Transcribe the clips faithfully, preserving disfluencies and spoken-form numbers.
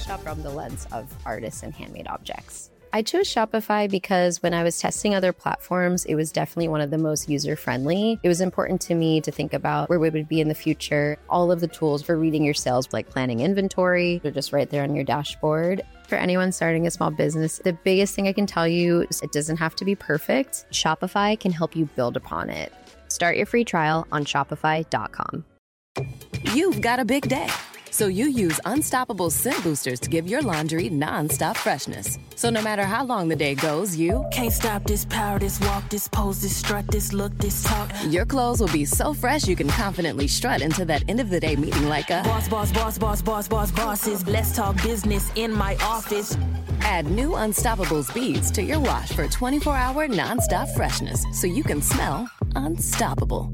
shop from the lens of artists and handmade objects. I chose Shopify because when I was testing other platforms, it was definitely one of the most user-friendly. It was important to me to think about where we would be in the future. All of the tools for reading your sales, like planning inventory, they're just right there on your dashboard. For anyone starting a small business, the biggest thing I can tell you is it doesn't have to be perfect. Shopify can help you build upon it. Start your free trial on shopify dot com. You've got a big day, so you use Unstoppable Scent Boosters to give your laundry nonstop freshness. So no matter how long the day goes, you can't stop this power, this walk, this pose, this strut, this look, this talk. Your clothes will be so fresh you can confidently strut into that end of the day meeting like a boss, boss, boss, boss, boss, boss, bosses. Let's talk business in my office. Add new Unstoppables beads to your wash for twenty-four hour nonstop freshness so you can smell unstoppable.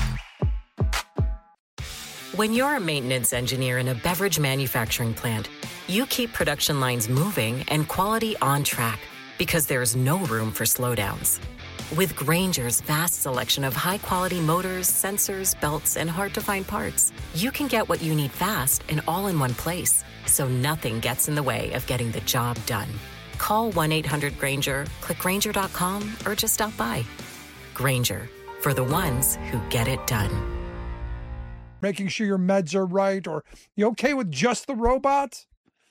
When you're a maintenance engineer in a beverage manufacturing plant, you keep production lines moving and quality on track because there's no room for slowdowns. With Grainger's vast selection of high-quality motors, sensors, belts, and hard-to-find parts, you can get what you need fast and all in one place, so nothing gets in the way of getting the job done. Call one eight hundred Grainger, click Grainger dot com, or just stop by. Grainger, for the ones who get it done. Making sure your meds are right, or you okay with just the robot?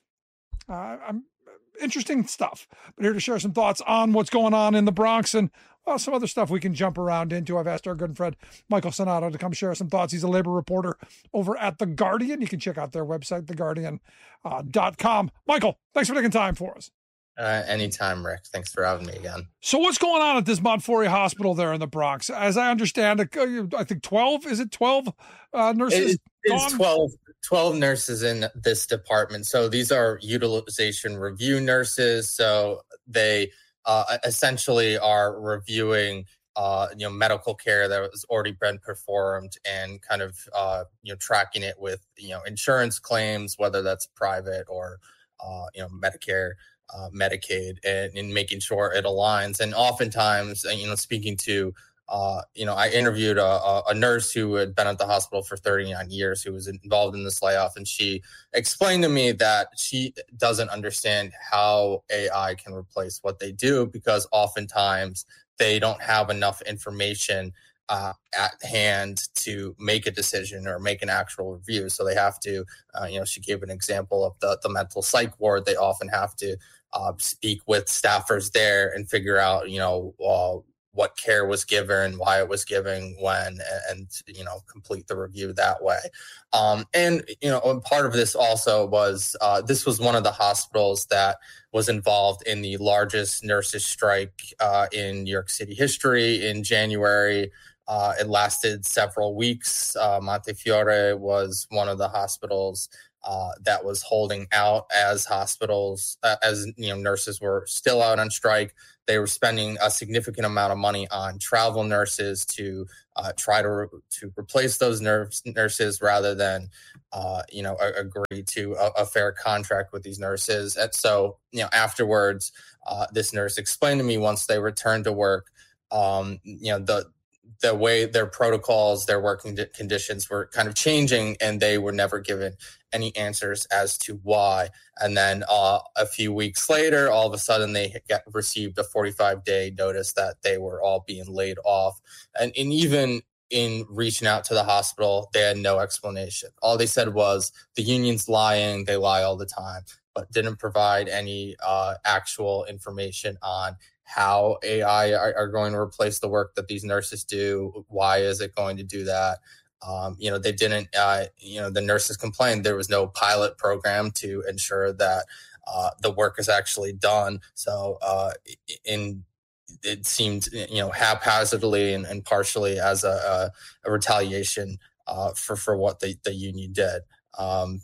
Uh, I'm interesting stuff, but here to share some thoughts on what's going on in the Bronx and well, some other stuff we can jump around into. I've asked our good friend Michael Sonato to come share some thoughts. He's a labor reporter over at The Guardian. You can check out their website, the guardian dot com. Michael, thanks for taking time for us. Uh, anytime, Rick. Thanks for having me again. So what's going on at this Montefiore Hospital there in the Bronx? As I understand it, I think twelve, is it twelve uh, nurses? It is twelve, twelve nurses in this department. So these are utilization review nurses. So they uh, essentially are reviewing uh, you know, medical care that has already been performed and kind of uh, you know, tracking it with, you know, insurance claims, whether that's private or uh, you know, Medicare. Uh, Medicaid and, and making sure it aligns. And oftentimes, you know, speaking to, uh, you know, I interviewed a, a nurse who had been at the hospital for thirty-nine years, who was involved in this layoff. And she explained to me that she doesn't understand how A I can replace what they do because oftentimes they don't have enough information Uh, at hand to make a decision or make an actual review. So they have to, uh, you know, she gave an example of the, the mental psych ward. They often have to uh, speak with staffers there and figure out, you know, uh, what care was given, why it was given, when, and, you know, complete the review that way. Um, and, you know, part of this also was, uh, this was one of the hospitals that was involved in the largest nurses strike uh, in New York City history in January. Uh, it lasted several weeks. Uh, Montefiore was one of the hospitals uh, that was holding out as hospitals, uh, as you know, nurses were still out on strike. They were spending a significant amount of money on travel nurses to uh, try to re- to replace those nurse- nurses rather than, uh, you know, a- agree to a-, a fair contract with these nurses. And so, you know, afterwards, uh, this nurse explained to me once they returned to work, um, you know, the the way their protocols, their working conditions were kind of changing, and they were never given any answers as to why. And then uh, a few weeks later, all of a sudden they got, received a forty-five day notice that they were all being laid off. And, and even in reaching out to the hospital, they had no explanation. All they said was the union's lying, they lie all the time, but didn't provide any uh, actual information on how A I are, are going to replace the work that these nurses do. Why is it going to do that? Um, you know, they didn't, uh, you know, the nurses complained there was no pilot program to ensure that uh, the work is actually done. So uh, in it seemed, you know, haphazardly and, and partially as a, a, a retaliation uh, for, for what the, the union did. Um,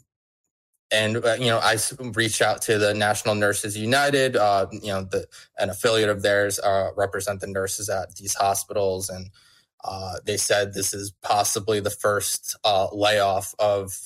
And, uh, you know, I reached out to the National Nurses United, uh, you know, the, an affiliate of theirs uh, represent the nurses at these hospitals. And uh, they said this is possibly the first uh, layoff of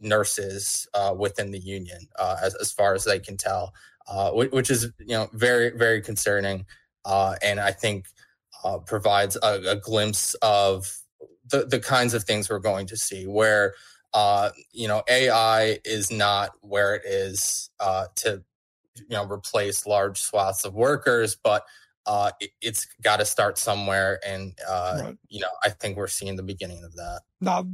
nurses uh, within the union, uh, as, as far as they can tell, uh, which is, you know, very, very concerning. Uh, and I think uh, provides a, a glimpse of the, the kinds of things we're going to see where uh, you know, A I is not where it is uh, to, you know, replace large swaths of workers, but uh, it, it's got to start somewhere. And, uh, right. you know, I think we're seeing the beginning of that. Now,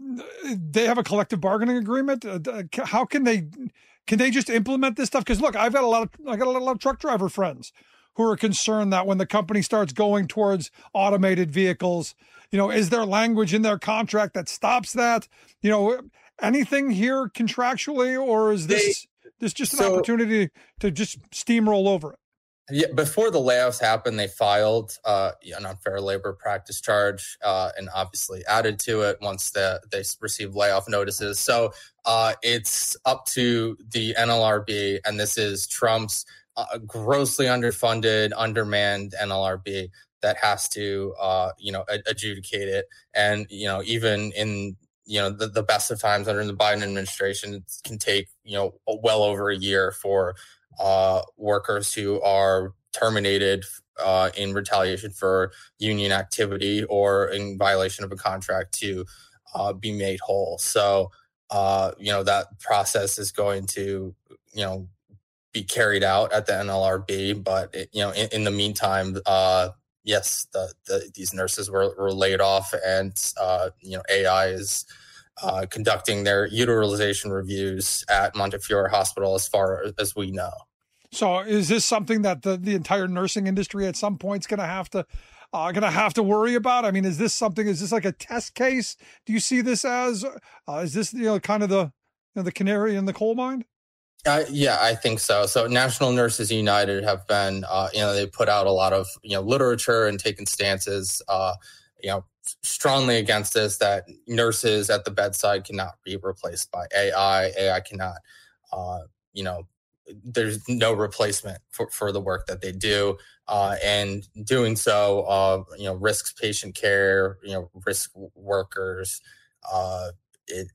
they have a collective bargaining agreement. Uh, how can they, can they just implement this stuff? Because look, I've got a lot of, I got a lot of truck driver friends who are concerned that when the company starts going towards automated vehicles, you know, is there language in their contract that stops that? You know, anything here contractually, or is this they, this just an so, opportunity to just steamroll over it? Yeah, before the layoffs happened, they filed uh, an unfair labor practice charge uh, and obviously added to it once the, they received layoff notices. So uh, it's up to the N L R B, and this is Trump's uh, grossly underfunded, undermanned N L R B that has to, uh, you know, adjudicate it. And, you know, even in, you know, the, the best of times under the Biden administration, it can take, you know, well over a year for uh, workers who are terminated uh, in retaliation for union activity or in violation of a contract to uh, be made whole. So, uh, you know, that process is going to, you know, be carried out at the N L R B. But, it, you know, in, in the meantime, uh, yes, the, the, these nurses were, were laid off, and, uh, you know, A I is uh, conducting their utilization reviews at Montefiore Hospital as far as we know. So is this something that the, the entire nursing industry at some point is going to have to uh, going to have to worry about? I mean, is this something, is this like a test case? Do you see this as, uh, is this, you know, kind of the, you know, the canary in the coal mine? Uh, yeah, I think so. So National Nurses United have been, uh, you know, they put out a lot of, you know, literature and taken stances, uh, you know, strongly against this, that nurses at the bedside cannot be replaced by A I. A I cannot, uh, you know, there's no replacement for, for the work that they do. Uh, and doing so, uh, you know, risks patient care, you know, risk workers, uh, it,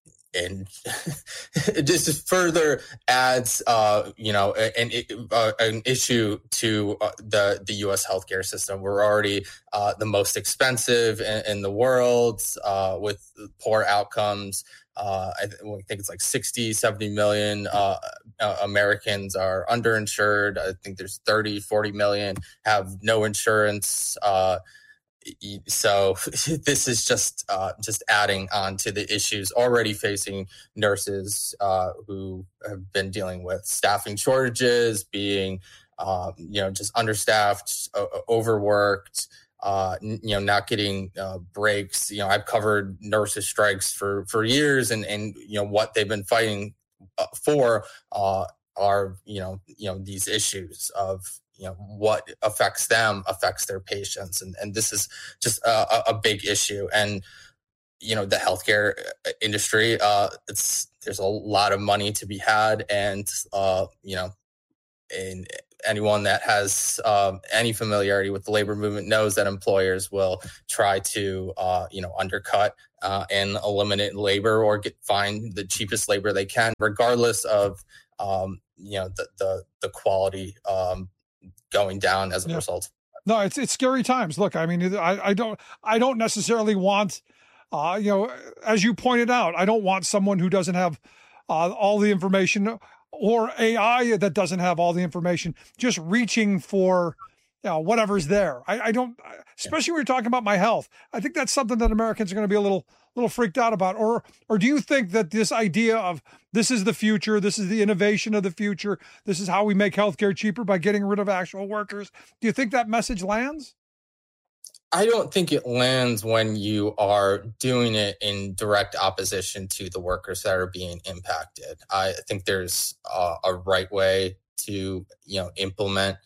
And it just further adds, uh, you know, an, uh, an issue to uh, the the U S healthcare system. We're already uh, the most expensive in, in the world uh, with poor outcomes. Uh, I, th- I think it's like sixty, seventy million uh, uh, Americans are underinsured. I think there's thirty, forty million have no insurance. Uh, So this is just uh, just adding on to the issues already facing nurses uh, who have been dealing with staffing shortages, being uh, you know just understaffed, uh, overworked, uh, you know not getting uh, breaks. You know I've covered nurses' strikes for for years, and and you know what they've been fighting for uh, are you know you know these issues of. You know, what affects them affects their patients. And, and this is just a, a big issue. And, you know, the healthcare industry, uh, it's, there's a lot of money to be had. And, uh, you know, and anyone that has um, any familiarity with the labor movement knows that employers will try to, uh, you know, undercut uh, and eliminate labor or get find the cheapest labor they can, regardless of, um, you know, the, the, the quality, um, going down as a yeah. result. No, it's it's scary times. Look, I mean, I, I don't I don't necessarily want, uh, you know, as you pointed out, I don't want someone who doesn't have uh, all the information, or A I that doesn't have all the information, just reaching for, you know, whatever's there. I, I don't, especially when you're talking about my health. I think that's something that Americans are going to be a little little freaked out about. Or or do you think that this idea of this is the future, this is the innovation of the future, this is how we make healthcare cheaper by getting rid of actual workers, do you think that message lands? I don't think it lands when you are doing it in direct opposition to the workers that are being impacted. I think there's a, a right way to, you know, implement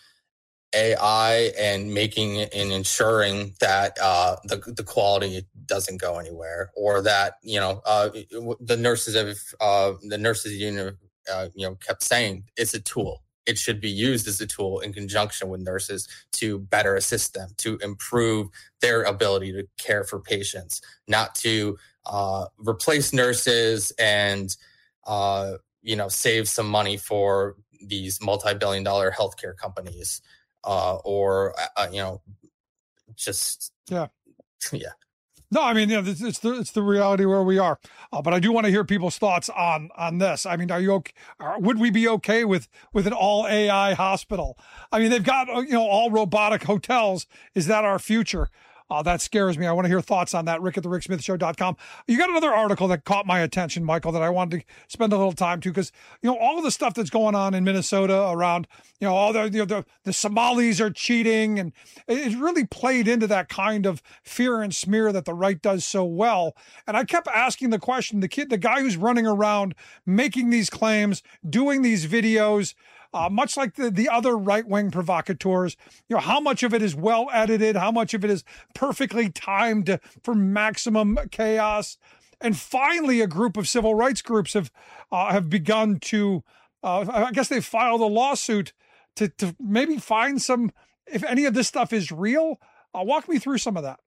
A I and making and ensuring that uh, the the quality doesn't go anywhere, or that you know uh, the nurses have uh, the nurses union uh, you know kept saying it's a tool. It should be used as a tool in conjunction with nurses to better assist them, to improve their ability to care for patients, not to uh, replace nurses and uh, you know save some money for these multi-billion dollar healthcare companies. Uh, or, uh, you know, just, yeah. Yeah. No, I mean, you know, it's, it's the it's the reality where we are. Uh, but I do want to hear people's thoughts on on this. I mean, are you okay? Are, would we be okay with with an all A I hospital? I mean, they've got you know all robotic hotels. Is that our future? Uh, that scares me. I want to hear thoughts on that. Rick at the rick smith show dot com. You got another article that caught my attention, Michael, that I wanted to spend a little time to, because, you know, all of the stuff that's going on in Minnesota around, you know, all the, you know, the, the Somalis are cheating, and it really played into that kind of fear and smear that the right does so well. And I kept asking the question, the kid, the guy who's running around making these claims, doing these videos, Uh, much like the, the other right-wing provocateurs, you know, how much of it is well edited, how much of it is perfectly timed to, for maximum chaos. And finally, a group of civil rights groups have uh, have begun to, uh, I guess they filed a lawsuit to, to maybe find some, if any of this stuff is real. Uh, walk me through some of that.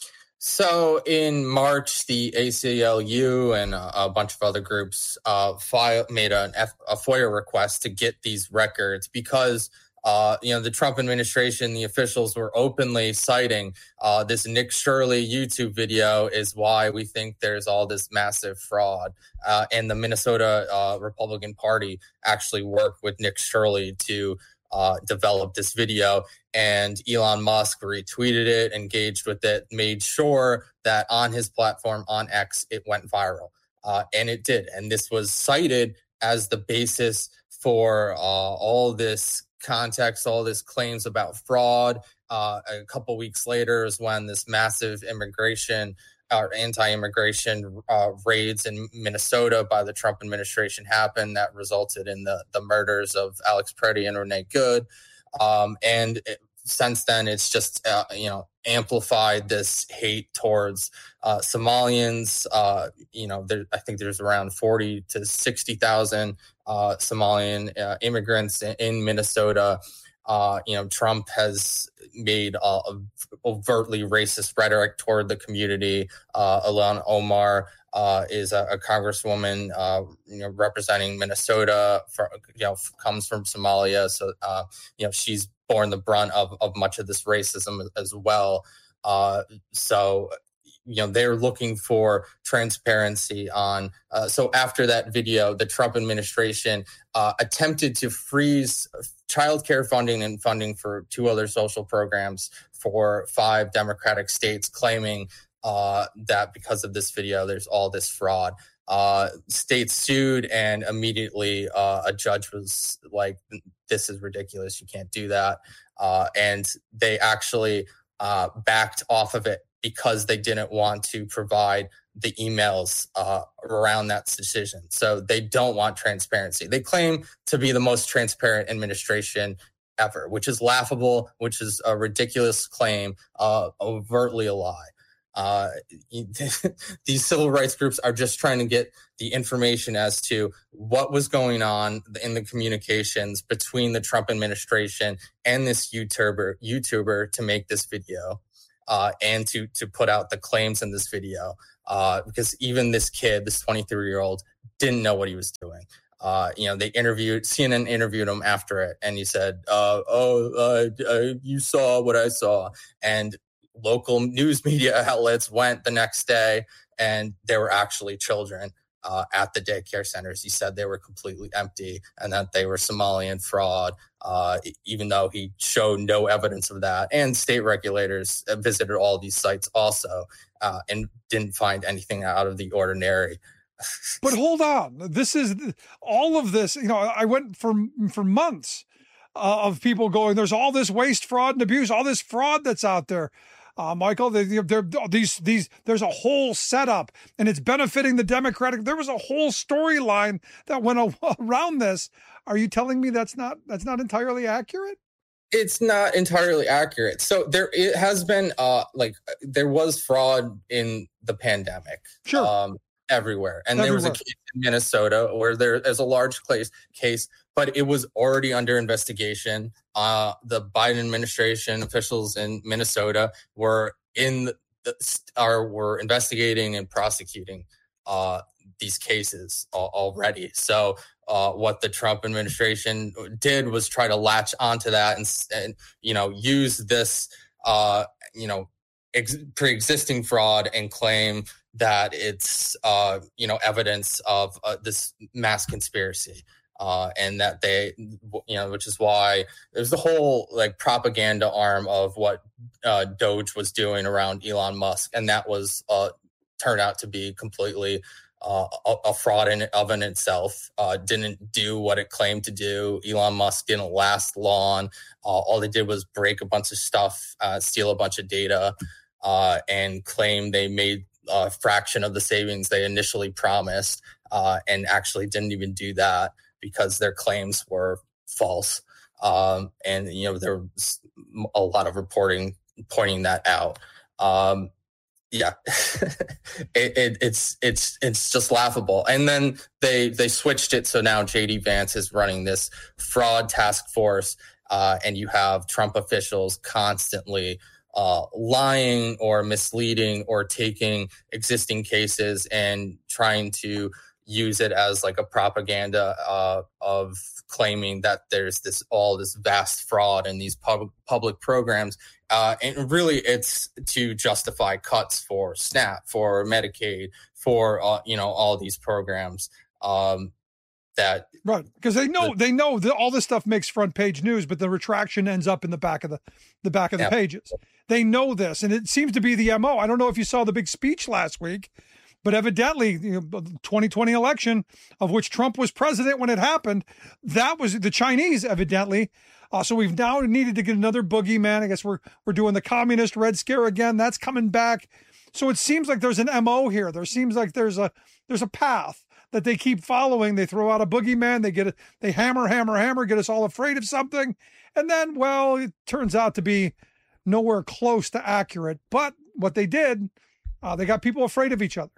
So in March, the A C L U and a, a bunch of other groups uh, file, made an F, a FOIA request to get these records because, uh, you know, the Trump administration, the officials were openly citing uh, this Nick Shirley YouTube video is why we think there's all this massive fraud. Uh, and the Minnesota uh, Republican Party actually worked with Nick Shirley to uh, develop this video. And Elon Musk retweeted it, engaged with it, made sure that on his platform, on X, it went viral. Uh, and it did. And this was cited as the basis for uh, all this context, all this claims about fraud. Uh, a couple weeks later is when this massive immigration or anti-immigration uh, raids in Minnesota by the Trump administration happened that resulted in the, the murders of Alex Preddy and Renee Good. Um, and it, since then, it's just, uh, you know, amplified this hate towards uh, Somalians. Uh, you know, there, I think there's around forty to sixty thousand uh, Somalian uh, immigrants in, in Minnesota. Uh, you know, Trump has made uh, overtly racist rhetoric toward the community. Uh, Ilhan Omar uh, is a, a congresswoman, uh, you know, representing Minnesota. For, you know, comes from Somalia, so uh, you know she's borne the brunt of, of much of this racism as well. Uh, so, you know, they're looking for transparency on. Uh, so after that video, the Trump administration uh, attempted to freeze childcare funding and funding for two other social programs for five Democratic states, claiming uh, that because of this video, there's all this fraud. Uh, states sued, and immediately uh, a judge was like, this is ridiculous. You can't do that. Uh, and they actually uh, backed off of it because they didn't want to provide the emails uh, around that decision. So they don't want transparency. They claim to be the most transparent administration ever, which is laughable, which is a ridiculous claim, uh, overtly a lie. Uh, these civil rights groups are just trying to get the information as to what was going on in the communications between the Trump administration and this YouTuber, YouTuber to make this video, uh, and to to put out the claims in this video. Uh, because even this kid, this twenty-three-year-old, didn't know what he was doing. Uh, you know, they interviewed, C N N interviewed him after it, and he said, uh, oh, uh, uh, you saw what I saw. And local news media outlets went the next day, and there were actually children uh, at the daycare centers. He said they were completely empty and that they were Somalian fraud, uh, even though he showed no evidence of that. And state regulators visited all these sites also uh, and didn't find anything out of the ordinary. But hold on, this is all of this. You know, I went for for months uh, of people going, there's all this waste, fraud, and abuse, all this fraud that's out there. Uh, Michael, they, they're, these, these, there's a whole setup, and it's benefiting the Democratic. There was a whole storyline that went around this. Are you telling me that's not that's not entirely accurate? It's not entirely accurate. So there, it has been, uh, like there was fraud in the pandemic, sure, um, everywhere, and everywhere. There was a case in Minnesota where there is a large case, case, but it was already under investigation. Uh, the Biden administration officials in Minnesota were in the, are were investigating and prosecuting uh, these cases al- already. So uh, what the Trump administration did was try to latch onto that and, and you know use this uh, you know ex- pre-existing fraud and claim that it's, uh, you know, evidence of uh, this mass conspiracy. Uh, and that they, you know, which is why there's the whole like propaganda arm of what uh, Doge was doing around Elon Musk. And that was uh, turned out to be completely uh, a, a fraud in of in itself. Uh, didn't do what it claimed to do. Elon Musk didn't last long. Uh, all they did was break a bunch of stuff, uh, steal a bunch of data, uh, and claim they made a fraction of the savings they initially promised, uh, and actually didn't even do that, because their claims were false. Um, and, you know, there was a lot of reporting pointing that out. Um, yeah, it, it, it's it's it's just laughable. And then they they switched it. So now J D Vance is running this fraud task force, uh, and you have Trump officials constantly uh, lying or misleading or taking existing cases and trying to use it as like a propaganda uh, of claiming that there's this all this vast fraud in these pub- public programs. Uh, and really it's to justify cuts for SNAP, for Medicaid, for, uh, you know, all these programs um, that. Right. Because they know, the, they know that all this stuff makes front page news, but the retraction ends up in the back of the, the back of the yeah. pages. They know this. And it seems to be the M O. I don't know if you saw the big speech last week, but evidently, you know, twenty twenty election, of which Trump was president when it happened, that was the Chinese, evidently. Uh, so we've now needed to get another boogeyman. I guess we're we're doing the communist Red Scare again. That's coming back. So it seems like there's an M O here. There seems like there's a there's a path that they keep following. They throw out a boogeyman. They get it. They hammer, hammer, hammer, get us all afraid of something, and then, well, it turns out to be nowhere close to accurate. But what they did, uh, they got people afraid of each other.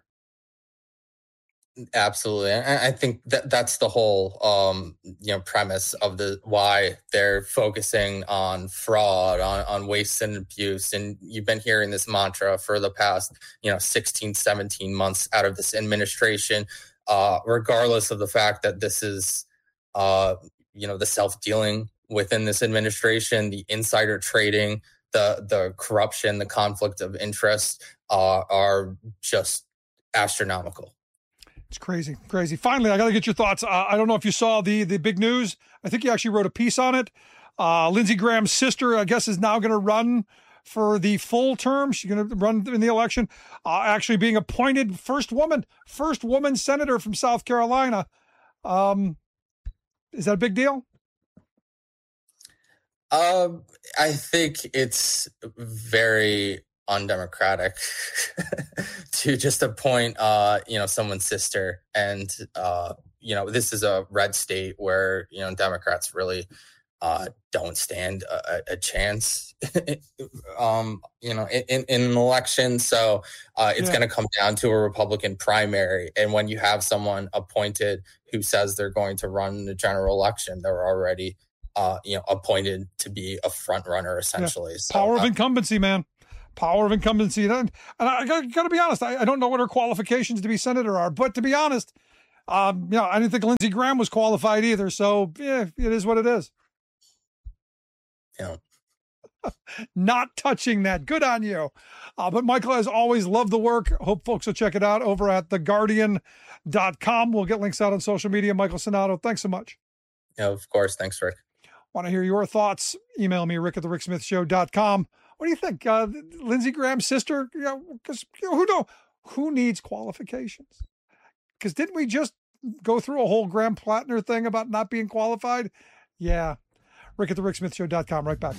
Absolutely. I, I think that that's the whole, um, you know, premise of the why they're focusing on fraud, on, on waste and abuse. And you've been hearing this mantra for the past, you know, sixteen, seventeen months out of this administration, uh, regardless of the fact that this is, uh, you know, the self-dealing within this administration, the insider trading, the, the corruption, the conflict of interest, uh, are just astronomical. It's crazy, crazy. Finally, I got to get your thoughts. Uh, I don't know if you saw the the big news. I think you actually wrote a piece on it. Uh, Lindsey Graham's sister, I guess, is now going to run for the full term. She's going to run in the election, uh, actually being appointed first woman, first woman senator from South Carolina. Um, is that a big deal? Um, I think it's very undemocratic to just appoint, uh, you know, someone's sister. And, uh, you know, this is a red state where, you know, Democrats really uh, don't stand a, a chance, um, you know, in, in an election. So uh, it's yeah. going to come down to a Republican primary. And when you have someone appointed who says they're going to run the general election, they're already, uh, you know, appointed to be a front runner, essentially. Yeah. So, Power of uh, incumbency, man. Power of incumbency. And I got, got to be honest, I, I don't know what her qualifications to be senator are, but to be honest, um, you know, I didn't think Lindsey Graham was qualified either. So yeah, it is what it is. Yeah. Not touching that. Good on you. Uh, but Michael, as always, love the work. Hope folks will check it out over at the guardian dot com. We'll get links out on social media. Michael Sonato, thanks so much. Yeah, of course. Thanks, Rick. Want to hear your thoughts? Email me, rick at the rick smith show dot com. What do you think? Uh, Lindsey Graham's sister, you know, because you know, who know who needs qualifications? Because didn't we just go through a whole Graham Plattner thing about not being qualified? Yeah. rick at the rick smith show dot com. Right back.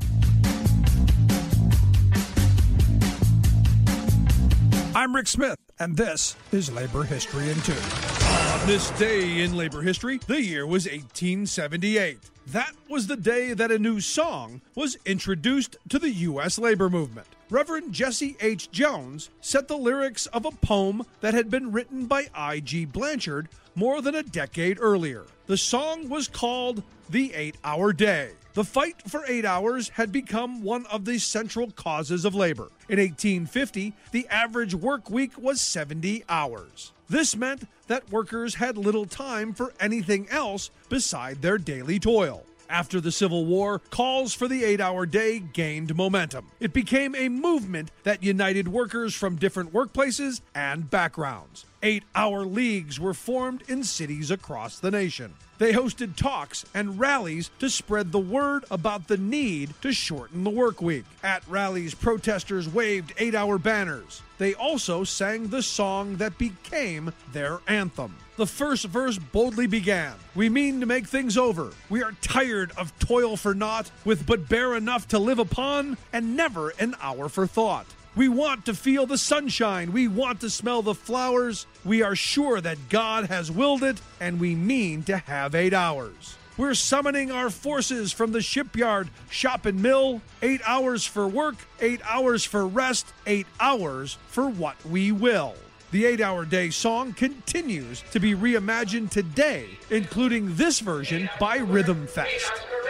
I'm Rick Smith, and this is Labor History in Two. On this day in labor history, the year was eighteen seventy-eight. That was the day that a new song was introduced to the U S labor movement. Reverend Jesse H. Jones set the lyrics of a poem that had been written by I G Blanchard more than a decade earlier. The song was called The Eight-Hour Day. The fight for eight hours had become one of the central causes of labor. In eighteen fifty, the average work week was seventy hours. This meant that workers had little time for anything else beside their daily toil. After the Civil War, calls for the eight-hour day gained momentum. It became a movement that united workers from different workplaces and backgrounds. Eight-hour leagues were formed in cities across the nation. They hosted talks and rallies to spread the word about the need to shorten the work week. At rallies, protesters waved eight-hour banners. They also sang the song that became their anthem. The first verse boldly began, "We mean to make things over. We are tired of toil for naught, with but bare enough to live upon, and never an hour for thought. We want to feel the sunshine. We want to smell the flowers. We are sure that God has willed it, and we mean to have eight hours. We're summoning our forces from the shipyard, shop, and mill. Eight hours for work, eight hours for rest, eight hours for what we will." The eight-hour day song continues to be reimagined today, including this version by Rhythm Fest.